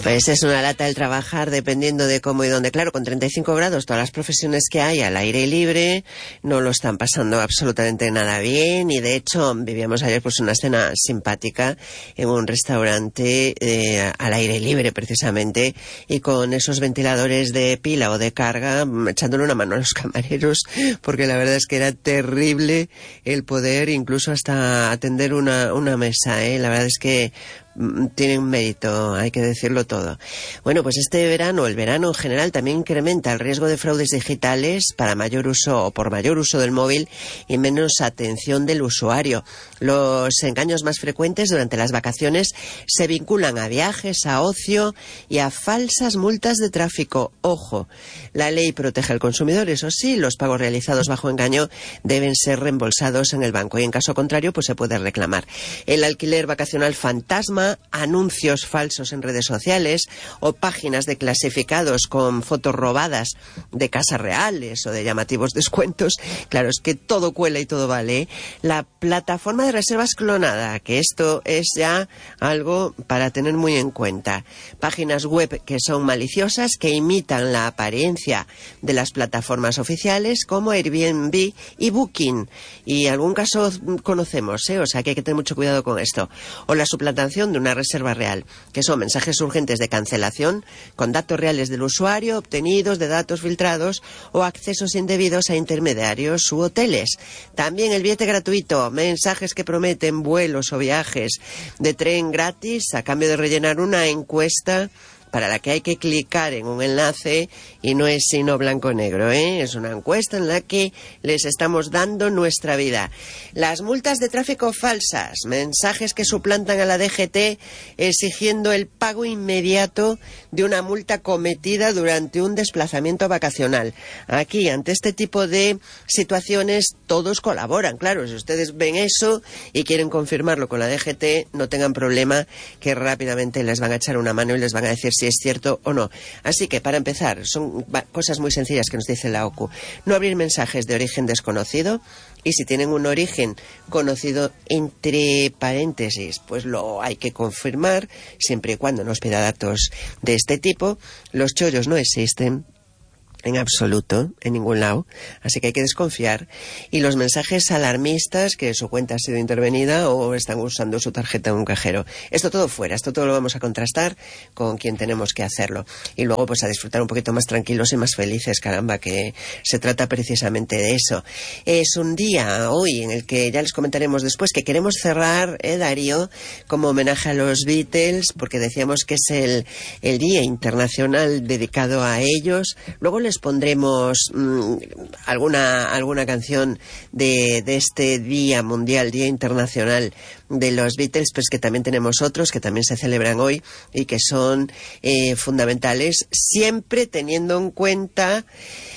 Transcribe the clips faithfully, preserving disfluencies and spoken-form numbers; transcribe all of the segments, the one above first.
Pues es una lata el trabajar dependiendo de cómo y dónde. Claro, con treinta y cinco grados, todas las profesiones que hay al aire libre no lo están pasando absolutamente nada bien. Y de hecho, vivíamos ayer pues una escena simpática en un restaurante eh, al aire libre precisamente, y con esos ventiladores de pila o de carga echándole una mano a los camareros, porque la verdad es que era terrible el poder incluso hasta atender una, una mesa, ¿eh? La verdad es que tienen mérito, hay que decirlo todo. Bueno, pues este verano, el verano en general, también incrementa el riesgo de fraudes digitales para mayor uso o por mayor uso del móvil y menos atención del usuario. Los engaños más frecuentes durante las vacaciones se vinculan a viajes, a ocio y a falsas multas de tráfico. Ojo, la ley protege al consumidor, eso sí, los pagos realizados bajo engaño deben ser reembolsados en el banco y en caso contrario pues se puede reclamar. El alquiler vacacional fantasma, anuncios falsos en redes sociales o páginas de clasificados con fotos robadas de casas reales o de llamativos descuentos. Claro, es que todo cuela y todo vale. La plataforma de reservas clonada, que esto es ya algo para tener muy en cuenta. Páginas web que son maliciosas, que imitan la apariencia de las plataformas oficiales como Airbnb y Booking. Y algún caso conocemos, ¿eh? O sea que hay que tener mucho cuidado con esto. O la suplantación de una reserva real, que son mensajes urgentes de cancelación con datos reales del usuario, obtenidos de datos filtrados o accesos indebidos a intermediarios u hoteles. También el billete gratuito, mensajes que prometen vuelos o viajes de tren gratis a cambio de rellenar una encuesta para la que hay que clicar en un enlace y no es sino blanco-negro, ¿eh? Es una encuesta en la que les estamos dando nuestra vida. Las multas de tráfico falsas, mensajes que suplantan a la D G T exigiendo el pago inmediato de una multa cometida durante un desplazamiento vacacional. Aquí, ante este tipo de situaciones, todos colaboran. Claro, si ustedes ven eso y quieren confirmarlo con la D G T, no tengan problema, que rápidamente les van a echar una mano y les van a decir si es cierto o no. Así que, para empezar, son cosas muy sencillas que nos dice la O C U. No abrir mensajes de origen desconocido, y si tienen un origen conocido, entre paréntesis, pues lo hay que confirmar, siempre y cuando nos pida datos de este tipo. Los chollos no existen en absoluto, en ningún lado, así que hay que desconfiar. Y los mensajes alarmistas, que su cuenta ha sido intervenida o están usando su tarjeta en un cajero. Esto todo fuera, esto todo lo vamos a contrastar con quien tenemos que hacerlo. Y luego pues a disfrutar un poquito más tranquilos y más felices, caramba, que se trata precisamente de eso. Es un día hoy en el que ya les comentaremos después que queremos cerrar, eh, Darío, como homenaje a los Beatles, porque decíamos que es el, el Día Internacional dedicado a ellos. Luego les pondremos mmm, alguna alguna canción de, de este Día Mundial, Día Internacional de los Beatles, pues que también tenemos otros que también se celebran hoy y que son eh, fundamentales, siempre teniendo en cuenta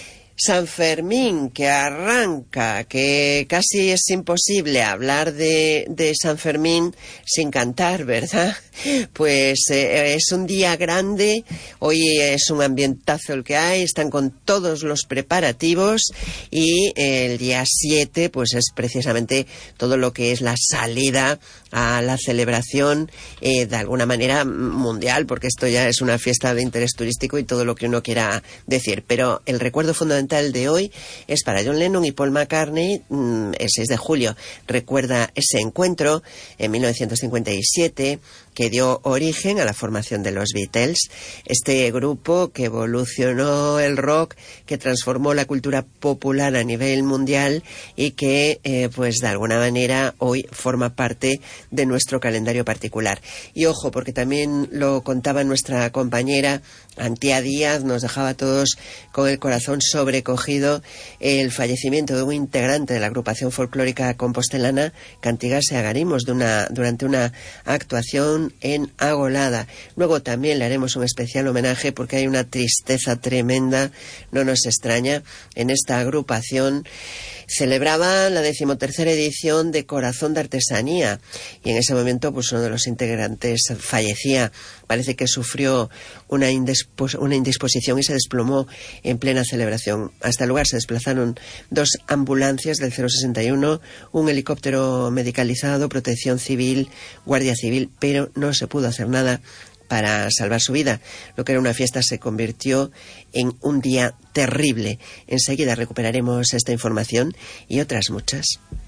San Fermín, que arranca, que casi es imposible hablar de, de San Fermín sin cantar, ¿verdad? Pues eh, es un día grande, hoy es un ambientazo el que hay, están con todos los preparativos y el día siete pues es precisamente todo lo que es la salida a la celebración eh, de alguna manera mundial, porque esto ya es una fiesta de interés turístico y todo lo que uno quiera decir, pero el recuerdo fundamental de hoy es para John Lennon y Paul McCartney. El seis de julio recuerda ese encuentro en mil novecientos cincuenta y siete que dio origen a la formación de los Beatles, este grupo que evolucionó el rock, que transformó la cultura popular a nivel mundial y que eh, pues de alguna manera hoy forma parte de nuestro calendario particular. Y ojo, porque también lo contaba nuestra compañera Antía Díaz, nos dejaba a todos con el corazón sobrecogido el fallecimiento de un integrante de la agrupación folclórica compostelana Cantigas y Agarimos de una, durante una actuación en Agolada. Luego también le haremos un especial homenaje porque hay una tristeza tremenda, no nos extraña, en esta agrupación. Celebraba la decimotercera edición de Corazón de Artesanía y en ese momento pues uno de los integrantes fallecía. Parece que sufrió una, indispos- una indisposición y se desplomó en plena celebración. Hasta el lugar se desplazaron dos ambulancias del cero sesenta y uno, un helicóptero medicalizado, protección civil, guardia civil, pero no se pudo hacer nada para salvar su vida. Lo que era una fiesta se convirtió en un día terrible. Enseguida recuperaremos esta información y otras muchas.